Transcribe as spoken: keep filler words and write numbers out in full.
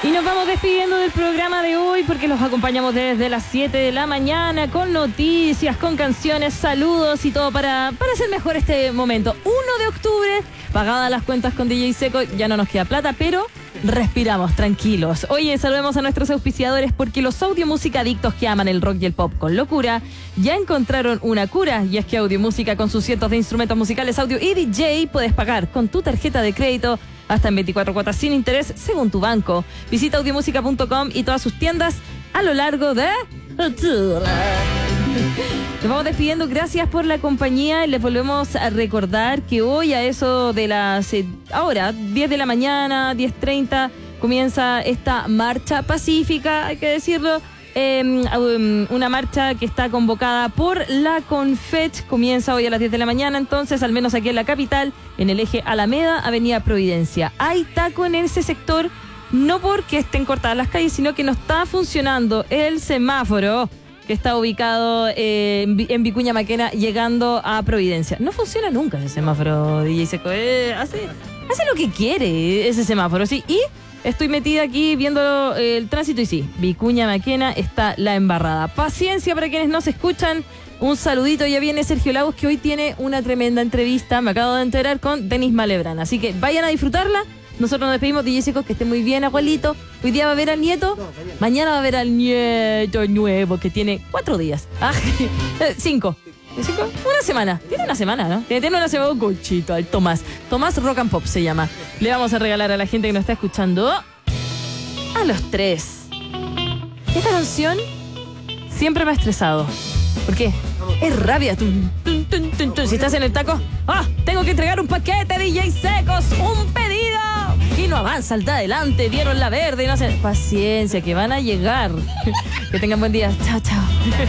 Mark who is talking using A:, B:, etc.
A: Y nos vamos despidiendo del programa de hoy porque los acompañamos desde las siete de la mañana con noticias, con canciones, saludos y todo para, para hacer mejor este momento. uno de octubre, pagadas las cuentas con D J Seco, ya no nos queda plata, pero respiramos tranquilos. Oye, saludemos a nuestros auspiciadores porque los audiomúsica adictos que aman el rock y el pop con locura ya encontraron una cura, y es que Audiomúsica, con sus cientos de instrumentos musicales, audio y D J, puedes pagar con tu tarjeta de crédito hasta en veinticuatro cuotas sin interés según tu banco. Visita audiomúsica punto com y todas sus tiendas a lo largo de octubre. Nos vamos despidiendo, gracias por la compañía, y les volvemos a recordar que hoy a eso de las, eh, ahora, diez de la mañana, diez treinta, comienza esta marcha pacífica, hay que decirlo, eh, um, una marcha que está convocada por la Confech, comienza hoy a las diez de la mañana, entonces, al menos aquí en la capital, en el eje Alameda, Avenida Providencia. Hay taco en ese sector, no porque estén cortadas las calles, sino que no está funcionando el semáforo que está ubicado eh, en, en Vicuña Maquena, llegando a Providencia. No funciona nunca ese semáforo, D J Seco. Eh, hace, hace lo que quiere ese semáforo, sí. Y estoy metida aquí viendo eh, el tránsito y sí, Vicuña Maquena está la embarrada. Paciencia para quienes nos escuchan. Un saludito, ya viene Sergio Lagos, que hoy tiene una tremenda entrevista, me acabo de enterar, con Denis Malebrán. Así que vayan a disfrutarla. Nosotros nos despedimos, D J Seco, que esté muy bien, abuelito. Hoy día va a ver al nieto. No, mañana. mañana va a ver al nieto nuevo, que tiene cuatro días. Ah, cinco. ¿Cinco? Una semana. Tiene una semana, ¿no? Tiene una semana un cochito al Tomás. Tomás Rock and Pop se llama. Le vamos a regalar a la gente que nos está escuchando a los tres. Esta canción siempre me ha estresado. ¿Por qué? Es rabia. Tum, tum, tum, tum, tum. Si estás en el taco, ¡ah! Tengo que entregar un paquete, D J Secos, un pedido. Y no avanza, salta adelante, vieron la verde y no hacen. Paciencia, que van a llegar. Que tengan buen día. Chao, chao.